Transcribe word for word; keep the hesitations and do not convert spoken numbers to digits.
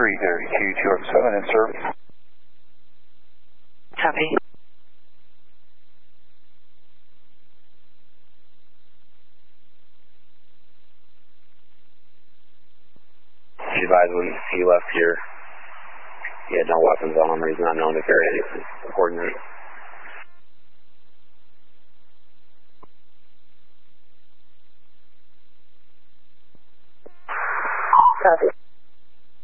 three thirty-two, two oh seven in service. Copy. He advised when he left here, he had no weapons on him, or he's not known to carry anything coordinate. Copy.